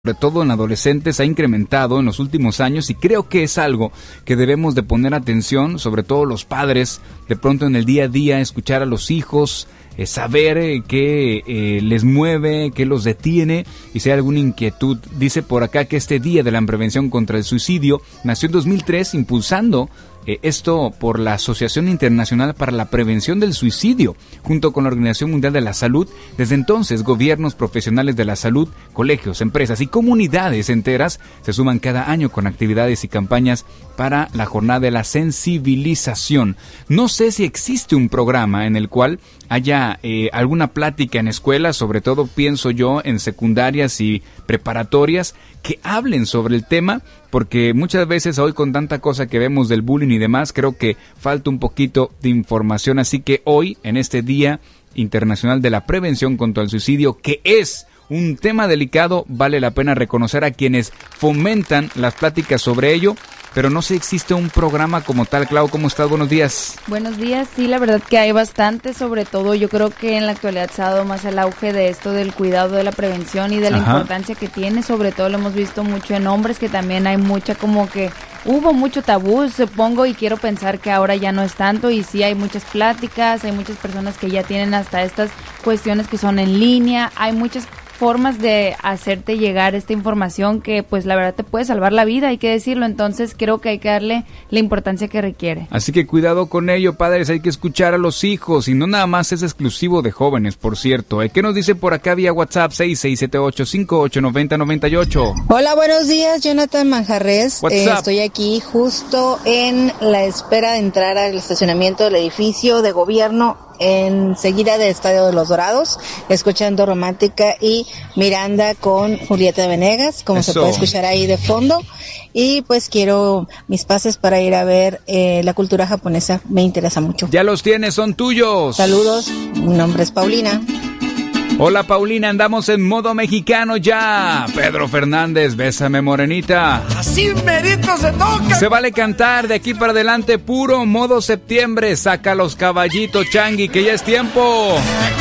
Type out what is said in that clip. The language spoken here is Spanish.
sobre todo en adolescentes, ha incrementado en los últimos años y creo que es algo que debemos de poner atención, sobre todo los padres, de pronto en el día a día, escuchar a los hijos, saber qué les mueve, qué los detiene y si hay alguna inquietud. Dice por acá que este Día de la Prevención contra el Suicidio nació en 2003 impulsando esto por la Asociación Internacional para la Prevención del Suicidio, junto con la Organización Mundial de la Salud. Desde entonces, gobiernos, profesionales de la salud, colegios, empresas y comunidades enteras se suman cada año con actividades y campañas para la jornada de la sensibilización. No sé si existe un programa en el cual haya alguna plática en escuelas, sobre todo pienso yo en secundarias y preparatorias, que hablen sobre el tema, porque muchas veces hoy con tanta cosa que vemos del bullying y demás, creo que falta un poquito de información. Así que hoy, en este Día Internacional de la Prevención contra el Suicidio, que es un tema delicado, vale la pena reconocer a quienes fomentan las pláticas sobre ello, pero no sé si existe un programa como tal. Clau, ¿cómo estás? Buenos días. Buenos días, sí, la verdad que hay bastante, sobre todo yo creo que en la actualidad se ha dado más el auge de esto del cuidado, de la prevención y de la importancia que tiene, sobre todo lo hemos visto mucho en hombres, que también hay mucha como que hubo mucho tabú, supongo, y quiero pensar que ahora ya no es tanto, y sí hay muchas pláticas, hay muchas personas que ya tienen hasta estas cuestiones que son en línea, hay muchas formas de hacerte llegar esta información que pues la verdad te puede salvar la vida, hay que decirlo. Entonces creo que hay que darle la importancia que requiere. Así que cuidado con ello, padres, hay que escuchar a los hijos y no nada más es exclusivo de jóvenes, por cierto. ¿Qué nos dice por acá vía WhatsApp? 6678-589098. Hola, buenos días, Jonathan Manjarres. Estoy aquí justo en la espera de entrar al estacionamiento del edificio de gobierno enseguida del Estadio de los Dorados, escuchando Romántica y Miranda con Julieta Venegas, como se puede escuchar ahí de fondo. Y pues quiero mis pases para ir a ver la cultura japonesa, me interesa mucho. Ya los tienes, son tuyos. Saludos, mi nombre es Paulina. Hola Paulina, andamos en modo mexicano ya. Pedro Fernández, bésame morenita. Así merito se toca. Se vale cantar de aquí para adelante, puro modo septiembre. Saca los caballitos, Changi, que ya es tiempo.